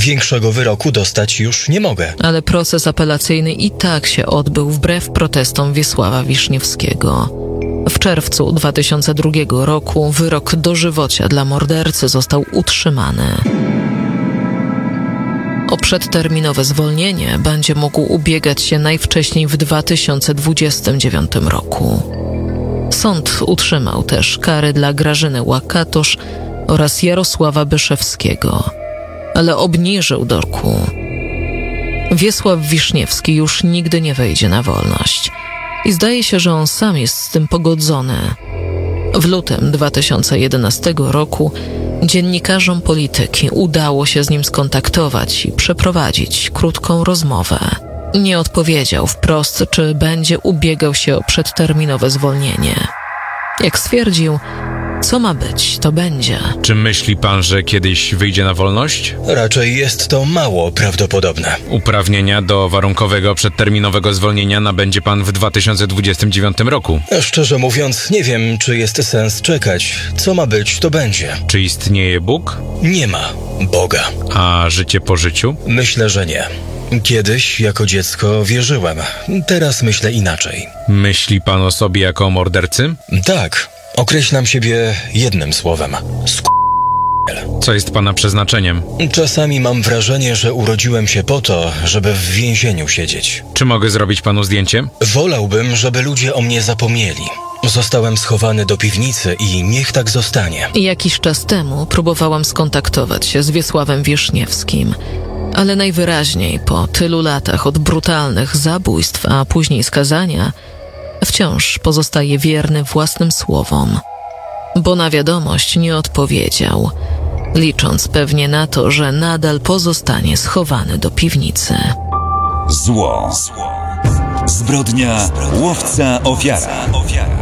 Większego wyroku dostać już nie mogę. Ale proces apelacyjny i tak się odbył wbrew protestom Wiesława Wiśniewskiego. W czerwcu 2002 roku wyrok dożywocia dla mordercy został utrzymany. O przedterminowe zwolnienie będzie mógł ubiegać się najwcześniej w 2029 roku. Sąd utrzymał też kary dla Grażyny Łakatosz oraz Jarosława Byszewskiego, ale obniżył dorku. Wiesław Wiśniewski już nigdy nie wejdzie na wolność i zdaje się, że on sam jest z tym pogodzony. W lutym 2011 roku dziennikarzom Polityki udało się z nim skontaktować i przeprowadzić krótką rozmowę. Nie odpowiedział wprost, czy będzie ubiegał się o przedterminowe zwolnienie. Jak stwierdził, co ma być, to będzie. Czy myśli pan, że kiedyś wyjdzie na wolność? Raczej jest to mało prawdopodobne. Uprawnienia do warunkowego przedterminowego zwolnienia nabędzie pan w 2029 roku. Szczerze mówiąc, nie wiem, czy jest sens czekać. Co ma być, to będzie. Czy istnieje Bóg? Nie ma Boga. A życie po życiu? Myślę, że nie. Kiedyś jako dziecko wierzyłem. Teraz myślę inaczej. Myśli pan o sobie jako o mordercy? Tak. Określam siebie jednym słowem. Co jest pana przeznaczeniem? Czasami mam wrażenie, że urodziłem się po to, żeby w więzieniu siedzieć. Czy mogę zrobić panu zdjęcie? Wolałbym, żeby ludzie o mnie zapomnieli. Zostałem schowany do piwnicy i niech tak zostanie. Jakiś czas temu próbowałam skontaktować się z Wiesławem Wiśniewskim, ale najwyraźniej po tylu latach od brutalnych zabójstw, a później skazania, wciąż pozostaje wierny własnym słowom, bo na wiadomość nie odpowiedział, licząc pewnie na to, że nadal pozostanie schowany do piwnicy. Zło. Zbrodnia, łowca, ofiara.